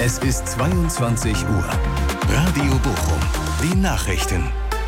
Es ist 22 Uhr. Radio Bochum. Die Nachrichten.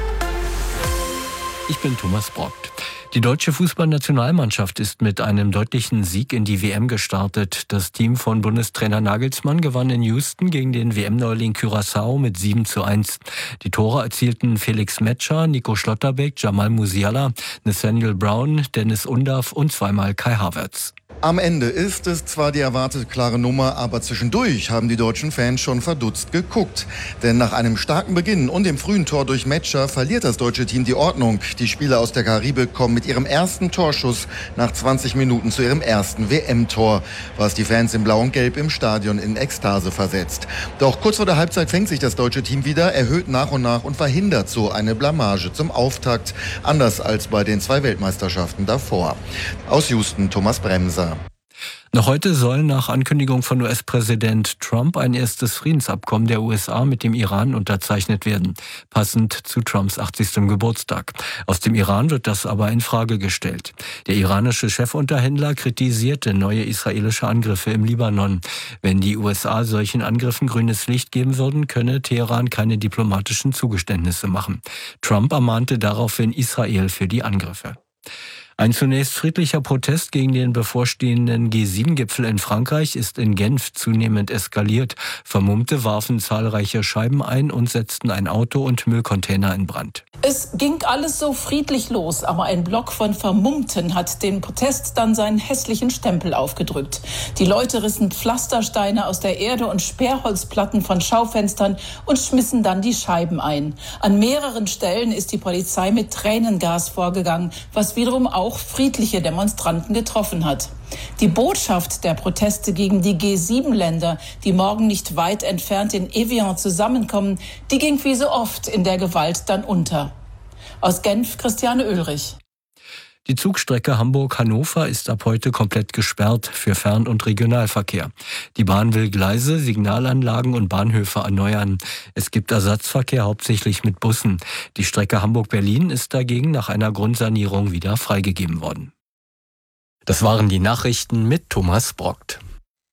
Ich bin Thomas Brockt. Die deutsche Fußballnationalmannschaft ist mit einem deutlichen Sieg in die WM gestartet. Das Team von Bundestrainer Nagelsmann gewann in Houston gegen den WM-Neuling Curaçao mit 7:1. Die Tore erzielten Felix Metscher, Nico Schlotterbeck, Jamal Musiala, Nathaniel Brown, Dennis Undav und zweimal Kai Havertz. Am Ende ist es zwar die erwartete klare Nummer, aber zwischendurch haben die deutschen Fans schon verdutzt geguckt. Denn nach einem starken Beginn und dem frühen Tor durch Metscher verliert das deutsche Team die Ordnung. Die Spieler aus der Karibik kommen mit ihrem ersten Torschuss nach 20 Minuten zu ihrem ersten WM-Tor, was die Fans in Blau und Gelb im Stadion in Ekstase versetzt. Doch kurz vor der Halbzeit fängt sich das deutsche Team wieder, erhöht nach und nach und verhindert so eine Blamage zum Auftakt, anders als bei den 2 Weltmeisterschaften davor. Aus Houston, Thomas Bremser. Noch heute soll nach Ankündigung von US-Präsident Trump ein erstes Friedensabkommen der USA mit dem Iran unterzeichnet werden, passend zu Trumps 80. Geburtstag. Aus dem Iran wird das aber in Frage gestellt. Der iranische Chefunterhändler kritisierte neue israelische Angriffe im Libanon. Wenn die USA solchen Angriffen grünes Licht geben würden, könne Teheran keine diplomatischen Zugeständnisse machen. Trump ermahnte daraufhin Israel für die Angriffe. Ein zunächst friedlicher Protest gegen den bevorstehenden G7-Gipfel in Frankreich ist in Genf zunehmend eskaliert. Vermummte warfen zahlreiche Scheiben ein und setzten ein Auto und Müllcontainer in Brand. Es ging alles so friedlich los, aber ein Block von Vermummten hat dem Protest dann seinen hässlichen Stempel aufgedrückt. Die Leute rissen Pflastersteine aus der Erde und Sperrholzplatten von Schaufenstern und schmissen dann die Scheiben ein. An mehreren Stellen ist die Polizei mit Tränengas vorgegangen, was wiederum auch friedliche Demonstranten getroffen hat. Die Botschaft der Proteste gegen die G7-Länder, die morgen nicht weit entfernt in Evian zusammenkommen, die ging wie so oft in der Gewalt dann unter. Aus Genf, Christiane Oehlrich. Die Zugstrecke Hamburg-Hannover ist ab heute komplett gesperrt für Fern- und Regionalverkehr. Die Bahn will Gleise, Signalanlagen und Bahnhöfe erneuern. Es gibt Ersatzverkehr hauptsächlich mit Bussen. Die Strecke Hamburg-Berlin ist dagegen nach einer Grundsanierung wieder freigegeben worden. Das waren die Nachrichten mit Thomas Brockt.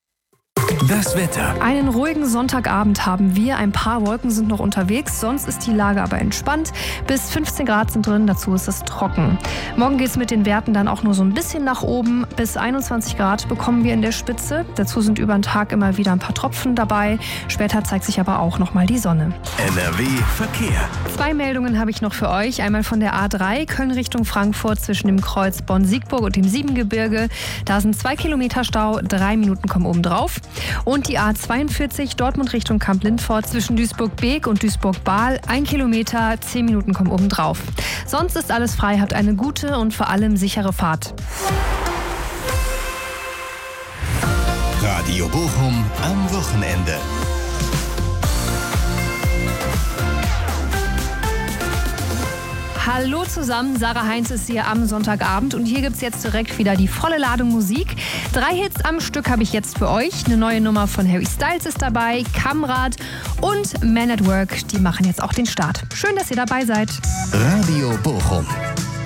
Das Wetter. Einen ruhigen Sonntagabend haben wir. Ein paar Wolken sind noch unterwegs. Sonst ist die Lage aber entspannt. Bis 15 Grad sind drin. Dazu ist es trocken. Morgen geht es mit den Werten dann auch nur so ein bisschen nach oben. Bis 21 Grad bekommen wir in der Spitze. Dazu sind über den Tag immer wieder ein paar Tropfen dabei. Später zeigt sich aber auch noch mal die Sonne. NRW Verkehr. 2 Meldungen habe ich noch für euch. Einmal von der A3 Köln Richtung Frankfurt zwischen dem Kreuz Bonn-Siegburg und dem Siebengebirge. Da sind 2 Kilometer Stau. 3 Minuten kommen oben drauf. Und die A42 Dortmund Richtung Kamp-Lindfort zwischen Duisburg-Beek und Duisburg-Bahl. 1 Kilometer, 10 Minuten kommen oben drauf. Sonst ist alles frei, habt eine gute und vor allem sichere Fahrt. Radio Bochum am Wochenende. Hallo zusammen, Sarah Heinz ist hier am Sonntagabend und hier gibt's jetzt direkt wieder die volle Ladung Musik. 3 Hits am Stück habe ich jetzt für euch. Eine neue Nummer von Harry Styles ist dabei, Kamrad und Man at Work, die machen jetzt auch den Start. Schön, dass ihr dabei seid. Radio Bochum.